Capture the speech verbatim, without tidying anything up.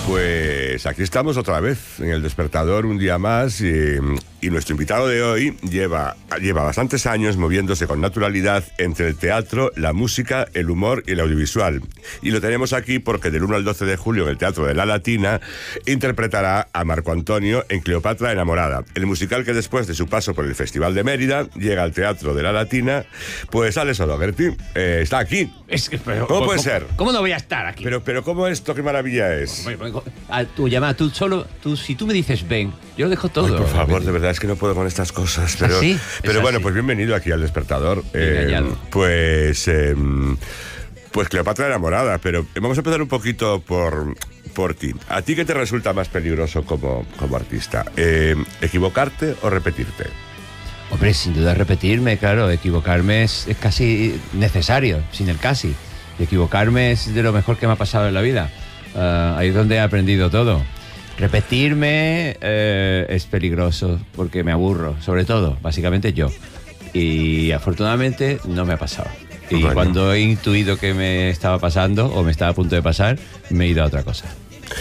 Pues aquí estamos otra vez en El Despertador un día más y, y nuestro invitado de hoy lleva, lleva bastantes años moviéndose con naturalidad entre el teatro, la música, el humor y el audiovisual. Y lo tenemos aquí porque del uno al doce de julio en el Teatro de la Latina interpretará a Marco Antonio en Cleopatra enamorada, el musical que después de su paso por el Festival de Mérida llega al Teatro de la Latina. Pues Alex O'Doherty eh, está aquí. Es que, pero, ¿Cómo puede ¿cómo, ser? ¿Cómo no voy a estar aquí? Pero, pero ¿cómo esto? ¿Qué maravilla es? A tu llamada, tú solo, tú, si tú me dices ven, yo lo dejo todo. Ay, por favor, de verdad es que no puedo con estas cosas. Pero, ¿Ah, sí? pero bueno, así. pues bienvenido aquí al Despertador. Eh, pues, eh, pues Cleopatra enamorada, pero vamos a empezar un poquito por, por ti. ¿A ti qué te resulta más peligroso como, como artista? Eh, ¿Equivocarte o repetirte? Hombre, sin duda repetirme, claro, equivocarme es, es casi necesario, sin el casi. Equivocarme es de lo mejor que me ha pasado en la vida. Uh, ahí es donde he aprendido todo. Repetirme eh, es peligroso porque me aburro, sobre todo, básicamente yo. Y afortunadamente no me ha pasado. Y bueno, cuando he intuido que me estaba pasando o me estaba a punto de pasar, me he ido a otra cosa.